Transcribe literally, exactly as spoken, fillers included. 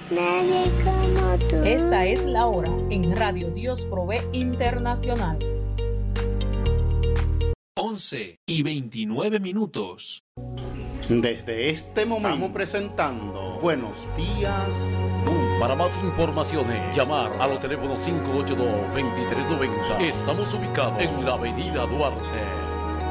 nadie como tú. Esta es la hora en Radio Dios Provee Internacional. once y veintinueve minutos. Desde este momento estamos presentando Buenos Días Mundo. Para más informaciones, llamar a los teléfonos cinco ocho dos, dos tres nueve cero. Estamos ubicados en la avenida Duarte.